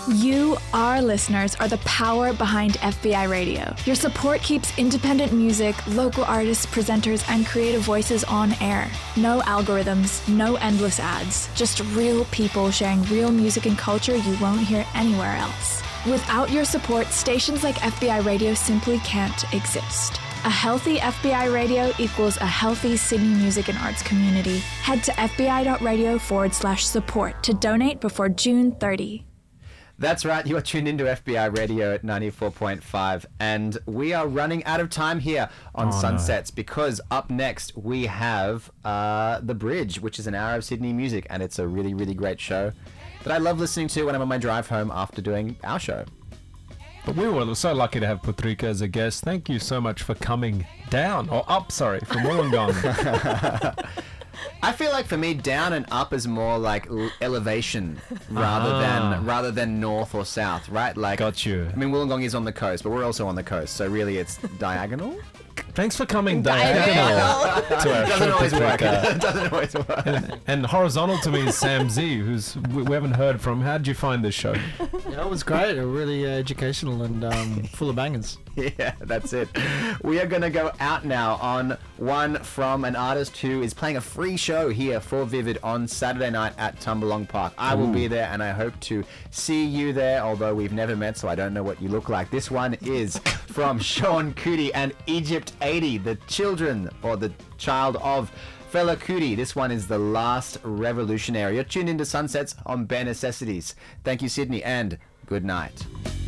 You, our listeners, are the power behind FBI Radio. Your support keeps independent music, local artists, presenters, and creative voices on air. No algorithms, no endless ads, just real people sharing real music and culture you won't hear anywhere else. Without your support, stations like FBI Radio simply can't exist. A healthy FBI radio equals a healthy Sydney music and arts community. Head to fbi.radio/support to donate before June 30. That's right, you are tuned into FBI Radio at 94.5, and we are running out of time here on Sunsets because up next we have The Bridge, which is an hour of Sydney music, and it's a really, really great show that I love listening to when I'm on my drive home after doing our show. But we were so lucky to have Putrika as a guest. Thank you so much for coming down, or up, sorry, from Wollongong. I feel like for me, down and up is more like elevation rather than north or south, right? Like, got you. I mean, Wollongong is on the coast, but we're also on the coast, so really it's diagonal. Thanks for coming diagonal to our Doesn't show, always work. Putrika. Doesn't always work. And horizontal to me is Sam Z, who's we haven't heard from. How did you find this show? Yeah, it was great. Really educational and full of bangers. Yeah, that's it. We are going to go out now on one from an artist who is playing a free show here for Vivid on Saturday night at Tumbalong Park. I will be there, and I hope to see you there, although we've never met, so I don't know what you look like. This one is from Sean Kuti and Egypt 80, the children, or the child of Fela Kuti. This one is The Last Revolutionary. You're tuned into Sunsets on Bare Necessities. Thank you, Sydney, and good night.